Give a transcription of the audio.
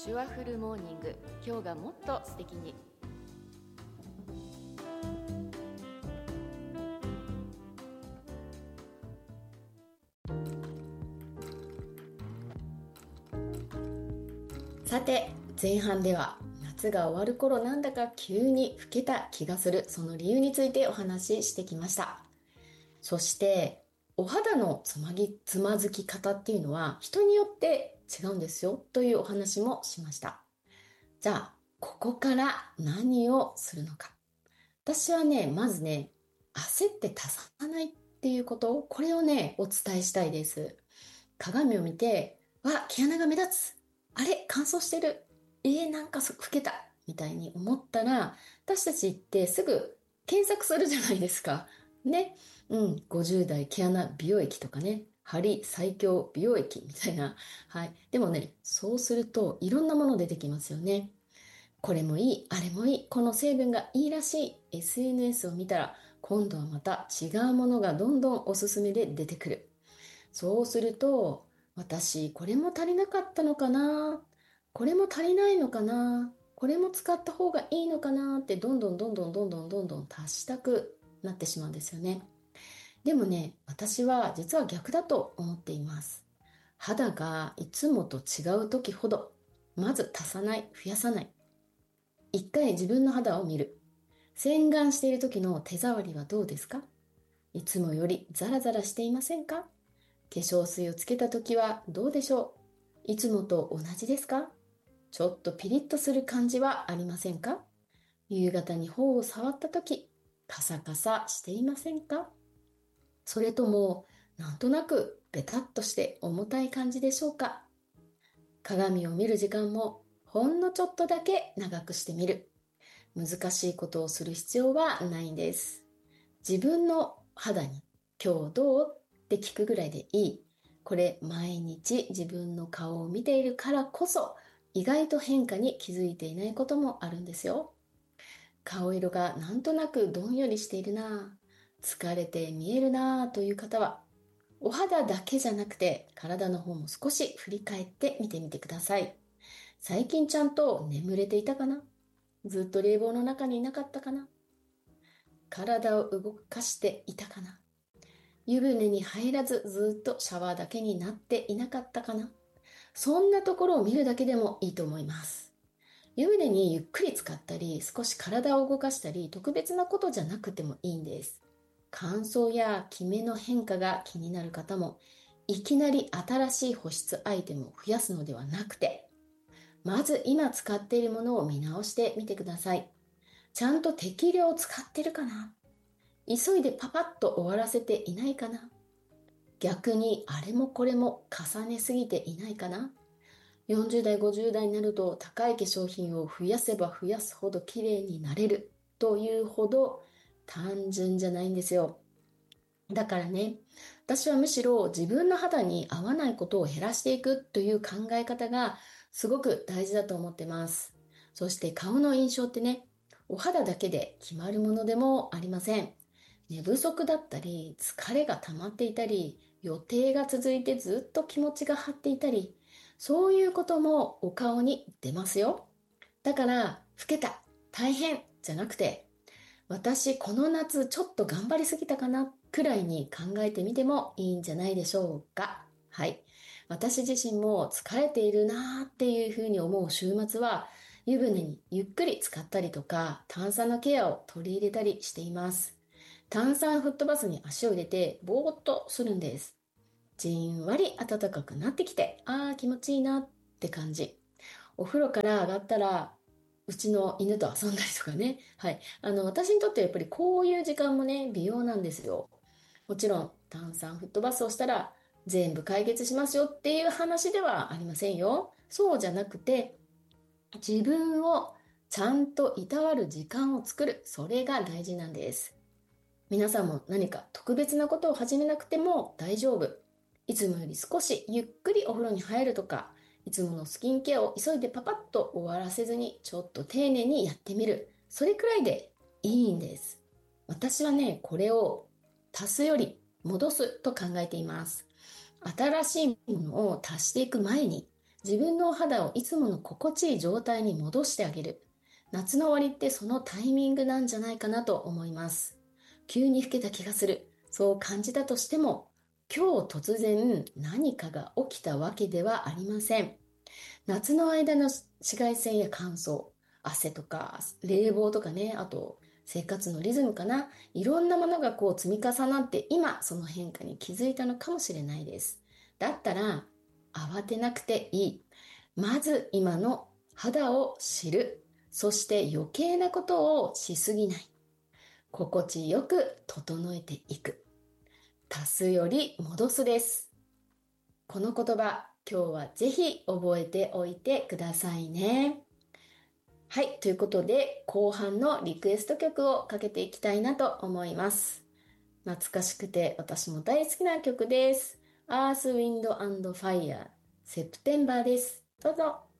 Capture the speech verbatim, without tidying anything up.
シュワフルモーニング、今日がもっと素敵に。さて、前半では夏が終わる頃なんだか急に老けた気がする、その理由についてお話ししてきました。そしてお肌のつまぎつまずき方っていうのは人によって違うんですよというお話もしました。じゃあここから何をするのか。私はね、まずね、焦って足さないっていうこと、これをねお伝えしたいです。鏡を見て、わ、毛穴が目立つ、あれ乾燥してる、えー、なんか老けたみたいに思ったら、私たちってすぐ検索するじゃないですかね。うん、ごじゅう代毛穴美容液とかね、ハリ最強美容液みたいな。はい。でもね、そうするといろんなもの出てきますよね。これもいい、あれもいい、この成分がいいらしい。 エスエヌエス を見たら今度はまた違うものがどんどんおすすめで出てくる。そうすると、私これも足りなかったのかな、これも足りないのかな、これも使った方がいいのかなってどんどんどんどんどんどんどんどん足したくなってしまうんですよね。でもね、私は実は逆だと思っています。肌がいつもと違う時ほど、まず足さない、増やさない。一回自分の肌を見る。洗顔している時の手触りはどうですか？いつもよりザラザラしていませんか？化粧水をつけた時はどうでしょう？いつもと同じですか？ちょっとピリッとする感じはありませんか？夕方に頬を触った時、カサカサしていませんか？それとも、なんとなくベタっとして重たい感じでしょうか？鏡を見る時間もほんのちょっとだけ長くしてみる。難しいことをする必要はないんです。自分の肌に今日どうって聞くぐらいでいい。これ毎日自分の顔を見ているからこそ意外と変化に気づいていないこともあるんですよ。顔色がなんとなくどんよりしているな、疲れて見えるなという方は、お肌だけじゃなくて体の方も少し振り返ってみてみてください。最近ちゃんと眠れていたかな？ずっと冷房の中にいなかったかな？体を動かしていたかな？湯船に入らずずっとシャワーだけになっていなかったかな？そんなところを見るだけでもいいと思います。湯船にゆっくり浸かったり、少し体を動かしたり、特別なことじゃなくてもいいんです。乾燥やキメの変化が気になる方も、いきなり新しい保湿アイテムを増やすのではなくて、まず今使っているものを見直してみてください。ちゃんと適量使ってるかな？急いでパパッと終わらせていないかな？逆にあれもこれも重ねすぎていないかな？ よんじゅう 代、ごじゅう代になると高い化粧品を増やせば増やすほど綺麗になれるというほど単純じゃないんですよ。だからね、私はむしろ自分の肌に合わないことを減らしていくという考え方がすごく大事だと思ってます。そして顔の印象ってね、お肌だけで決まるものでもありません。寝不足だったり、疲れが溜まっていたり、予定が続いてずっと気持ちが張っていたり、そういうこともお顔に出ますよ。だから、老けた、大変じゃなくて、私この夏ちょっと頑張りすぎたかなくらいに考えてみてもいいんじゃないでしょうか。はい。私自身も疲れているなーっていうふうに思う週末は、湯船にゆっくり浸かったりとか、炭酸のケアを取り入れたりしています。炭酸フットバスに足を入れてぼーっとするんです。じんわり暖かくなってきて、あー気持ちいいなって感じ。お風呂から上がったら、うちの犬と遊んだりとかね。はい。あの、私にとってやっぱりこういう時間もね、美容なんですよ。もちろん、炭酸フットバスをしたら全部解決しますよっていう話ではありませんよ。そうじゃなくて、自分をちゃんといたわる時間を作る。それが大事なんです。皆さんも何か特別なことを始めなくても大丈夫。いつもより少しゆっくりお風呂に入るとか、いつものスキンケアを急いでパパッと終わらせずにちょっと丁寧にやってみる。それくらいでいいんです。私はね、これを足すより戻すと考えています。新しいものを足していく前に自分のお肌をいつもの心地いい状態に戻してあげる。夏の終わりってそのタイミングなんじゃないかなと思います。急に老けた気がする。そう感じたとしても、今日突然何かが起きたわけではありません。夏の間の紫外線や乾燥、汗とか冷房とかね、あと生活のリズムかな。いろんなものがこう積み重なって今その変化に気づいたのかもしれないです。だったら慌てなくていい。まず今の肌を知る。そして余計なことをしすぎない。心地よく整えていく。足すより戻すです。この言葉、今日はぜひ覚えておいてくださいね。はい、ということで後半のリクエスト曲をかけていきたいなと思います。懐かしくて私も大好きな曲です。Earth, Wind and Fire、セプテンバーです。どうぞ。